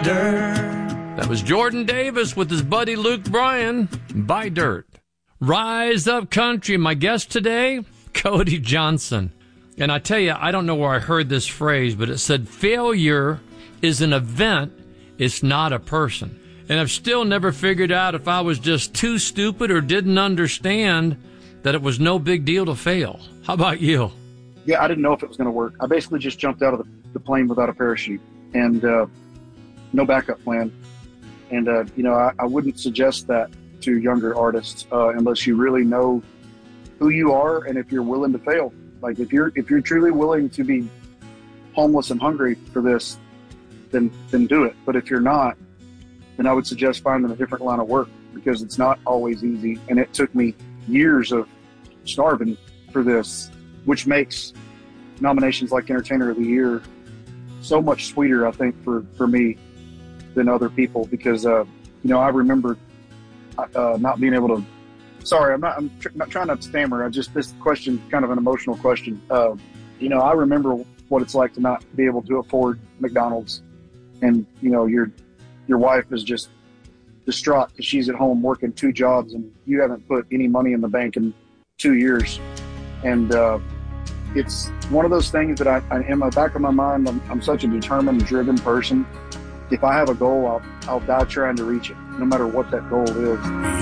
Dirt. That was Jordan Davis with his buddy Luke Bryan, Buy Dirt. Rise Up Country, my guest today, Cody Johnson. And I tell you, I don't know where I heard this phrase, but it said, failure is an event, it's not a person. And I've still never figured out if I was just too stupid or didn't understand that it was no big deal to fail. How about you? Yeah, I didn't know if it was going to work. I basically just jumped out of the plane without a parachute and no backup plan. And, I wouldn't suggest that to younger artists unless you really know who you are and if you're willing to fail. Like if you're truly willing to be homeless and hungry for this, then do it. But if you're not, then I would suggest finding a different line of work because it's not always easy. And it took me years of starving for this, which makes nominations like Entertainer of the Year so much sweeter, I think, for me than other people because, I remember not being able to. Sorry, I'm not trying not to stammer. This question is kind of an emotional question. I remember what it's like to not be able to afford McDonald's, and your wife is just distraught because she's at home working 2 jobs and you haven't put any money in the bank in 2 years, and it's one of those things that I in the back of my mind, I'm such a determined, driven person. If I have a goal, I'll die trying to reach it, no matter what that goal is.